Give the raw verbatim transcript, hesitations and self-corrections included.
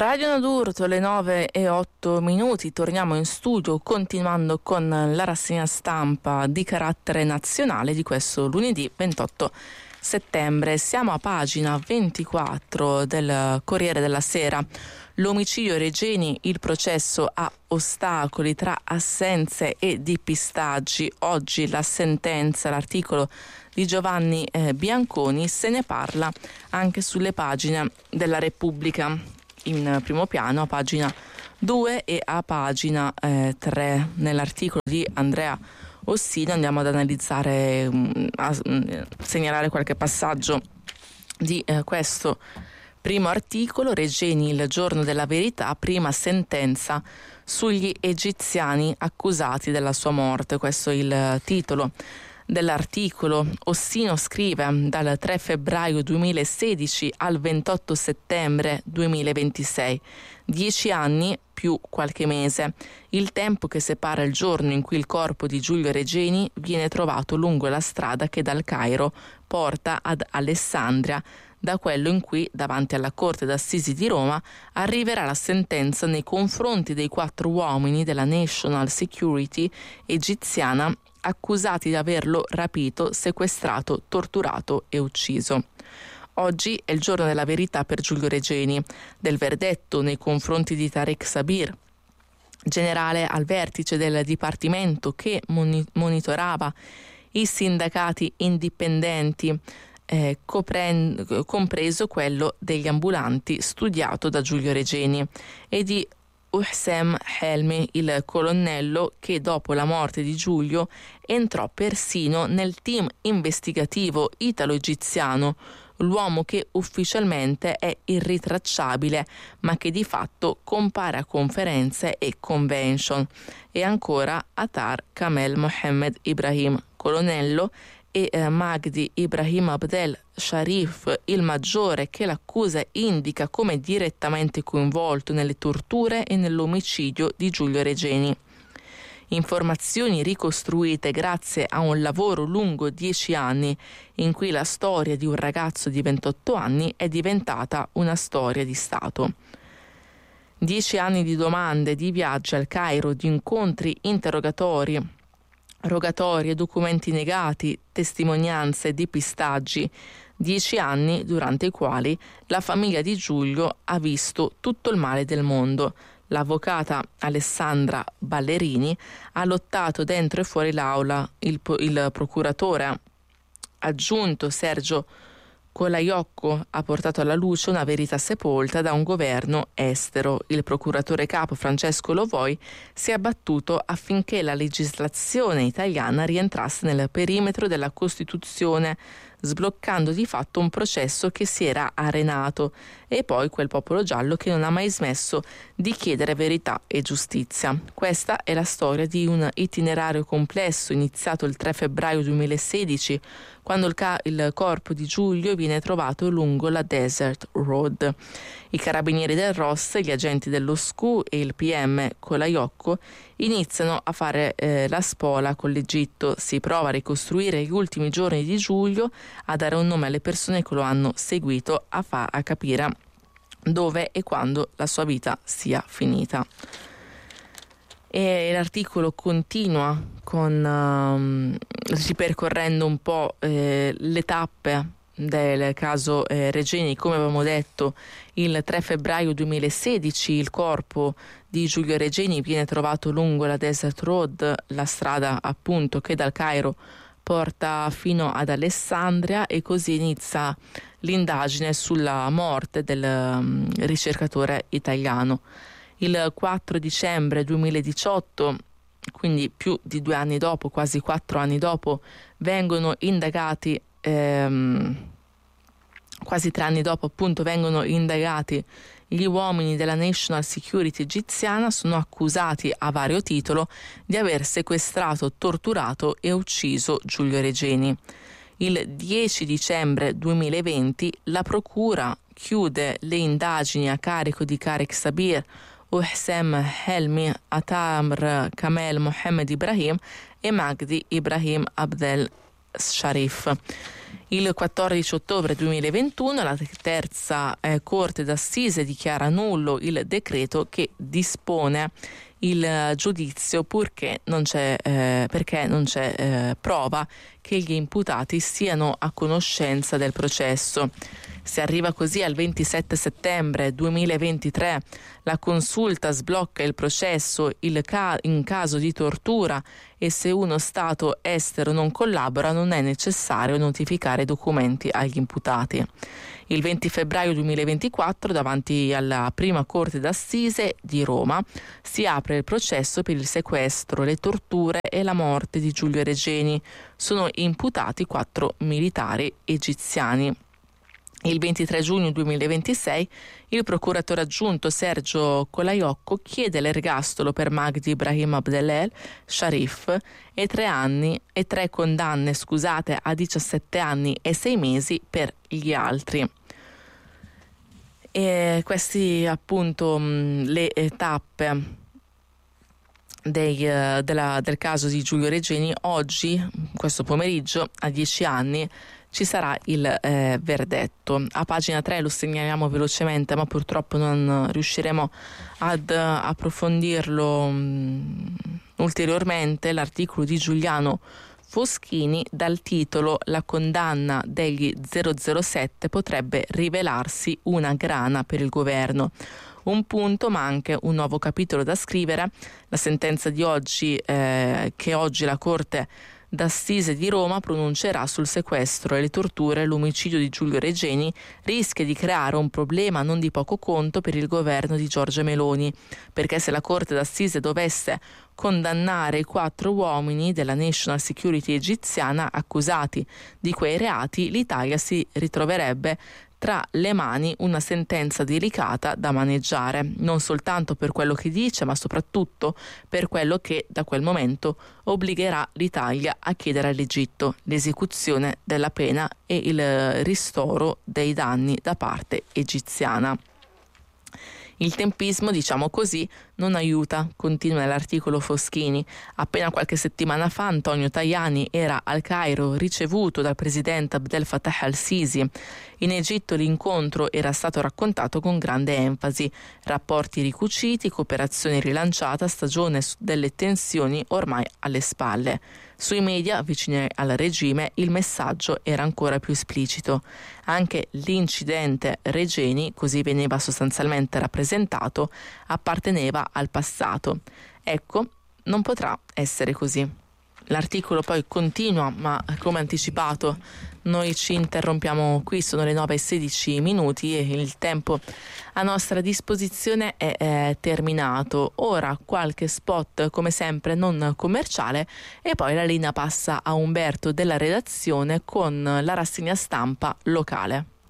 Radio Nadurto, le nove e otto minuti, torniamo in studio continuando con la rassegna stampa di carattere nazionale di questo lunedì ventotto settembre. Siamo a pagina ventiquattro del Corriere della Sera. L'omicidio Regeni, il processo a ostacoli tra assenze e depistaggi. Oggi la sentenza, l'articolo di Giovanni eh, Bianconi, se ne parla anche sulle pagine della Repubblica. In primo piano a pagina due e a pagina eh, tre. Nell'articolo di Andrea Ossino andiamo ad analizzare, mh, a mh, segnalare qualche passaggio di eh, questo primo articolo. Regeni, il giorno della verità, prima sentenza sugli egiziani accusati della sua morte. Questo è il titolo dell'articolo. Ossino scrive: dal tre febbraio duemilasedici al ventotto settembre duemilaventisei, dieci anni più qualche mese, il tempo che separa il giorno in cui il corpo di Giulio Regeni viene trovato lungo la strada che dal Cairo porta ad Alessandria, da quello in cui, davanti alla Corte d'Assisi di Roma, arriverà la sentenza nei confronti dei quattro uomini della National Security egiziana accusati di averlo rapito, sequestrato, torturato e ucciso. Oggi è il giorno della verità per Giulio Regeni, del verdetto nei confronti di Tarek Sabir, generale al vertice del dipartimento che moni- monitorava i sindacati indipendenti, eh, copren- compreso quello degli ambulanti studiato da Giulio Regeni, e di Uhsem Helmi, il colonnello che dopo la morte di Giulio entrò persino nel team investigativo italo-egiziano, l'uomo che ufficialmente è irritracciabile ma che di fatto compare a conferenze e convention, e ancora Atar Kamel Mohammed Ibrahim, colonnello, e eh, Magdi Ibrahim Abdel Sharif, il maggiore, che l'accusa indica come direttamente coinvolto nelle torture e nell'omicidio di Giulio Regeni. Informazioni ricostruite grazie a un lavoro lungo dieci anni, in cui la storia di un ragazzo di ventotto anni è diventata una storia di Stato. Dieci anni di domande, di viaggi al Cairo, di incontri, interrogatori, rogatorie, documenti negati, testimonianze, depistaggi. Dieci anni durante i quali la famiglia di Giulio ha visto tutto il male del mondo. L'avvocata Alessandra Ballerini ha lottato dentro e fuori l'aula. Il, il procuratore aggiunto Sergio Colaiocco ha portato alla luce una verità sepolta da un governo estero. Il procuratore capo Francesco Lovoi si è battuto affinché la legislazione italiana rientrasse nel perimetro della Costituzione, sbloccando di fatto un processo che si era arenato, e poi quel popolo giallo che non ha mai smesso di chiedere verità e giustizia. Questa è la storia di un itinerario complesso iniziato il tre febbraio duemilasedici, quando il, ca- il corpo di Giulio viene trovato lungo la Desert Road. I carabinieri del R O S, gli agenti dello S C U e il P M Colaiocco iniziano a fare eh, la spola con l'Egitto. Si prova a ricostruire gli ultimi giorni di Giulio, a dare un nome alle persone che lo hanno seguito, a, fa- a capire dove e quando la sua vita sia finita. E l'articolo continua con um, ripercorrendo un po' eh, le tappe del caso eh, Regeni. Come avevamo detto, il tre febbraio duemilasedici il corpo di Giulio Regeni viene trovato lungo la Desert Road, la strada appunto che dal Cairo porta fino ad Alessandria, e così inizia l'indagine sulla morte del um, ricercatore italiano. Il quattro dicembre duemiladiciotto, quindi più di due anni dopo, quasi quattro anni dopo, vengono indagati, ehm, quasi tre anni dopo appunto, vengono indagati gli uomini della National Security egiziana. Sono accusati a vario titolo di aver sequestrato, torturato e ucciso Giulio Regeni. Il dieci dicembre duemilaventi la procura chiude le indagini a carico di Tarek Sabir, Uhsem Helmi, Atar Kamel Mohammed Ibrahim e Magdi Ibrahim Abdel Sharif. Il quattordici ottobre duemilaventuno la terza eh, Corte d'Assise dichiara nullo il decreto che dispone il giudizio purché non c'è, eh, perché non c'è eh, prova che gli imputati siano a conoscenza del processo. Si arriva così al ventisette settembre duemilaventitré. La consulta sblocca il processo il ca- in caso di tortura e se uno Stato estero non collabora non è necessario notificare documenti agli imputati. Il venti febbraio duemilaventiquattro, davanti alla prima Corte d'Assise di Roma, si apre il processo per il sequestro, le torture e la morte di Giulio Regeni. Sono imputati quattro militari egiziani. Il ventitré giugno duemilaventisei il procuratore aggiunto Sergio Colaiocco chiede l'ergastolo per Magdi Ibrahim Abdelel Sharif e tre anni e tre condanne scusate a diciassette anni e sei mesi per gli altri. E questi appunto mh, le tappe dei, uh, della, del caso di Giulio Regeni. Oggi, questo pomeriggio, a dieci anni, ci sarà il eh, verdetto. A pagina tre lo segnaliamo velocemente, ma purtroppo non riusciremo ad uh, approfondirlo um, ulteriormente. L'articolo di Giuliano Foschini dal titolo "La condanna degli zero zero sette potrebbe rivelarsi una grana per il governo". Un punto, ma anche un nuovo capitolo da scrivere. La sentenza di oggi, eh, che oggi la Corte d'Assise di Roma pronuncerà sul sequestro e le torture e l'omicidio di Giulio Regeni, rischia di creare un problema non di poco conto per il governo di Giorgia Meloni, perché se la Corte d'Assise dovesse condannare i quattro uomini della National Security egiziana accusati di quei reati, l'Italia si ritroverebbe tra le mani una sentenza delicata da maneggiare, non soltanto per quello che dice, ma soprattutto per quello che da quel momento obbligherà l'Italia a chiedere all'Egitto: l'esecuzione della pena e il ristoro dei danni da parte egiziana. Il tempismo, diciamo così, non aiuta, continua nell'articolo Foschini. Appena qualche settimana fa Antonio Tajani era al Cairo ricevuto dal presidente Abdel Fattah al-Sisi. In Egitto l'incontro era stato raccontato con grande enfasi. Rapporti ricuciti, cooperazione rilanciata, stagione delle tensioni ormai alle spalle. Sui media vicini al regime il messaggio era ancora più esplicito. Anche l'incidente Regeni, così veniva sostanzialmente rappresentato, apparteneva al passato. Ecco, non potrà essere così. L'articolo poi continua, ma come anticipato noi ci interrompiamo qui, sono le nove e sedici minuti e il tempo a nostra disposizione è, è terminato. Ora qualche spot come sempre non commerciale e poi la linea passa a Umberto della redazione con la rassegna stampa locale.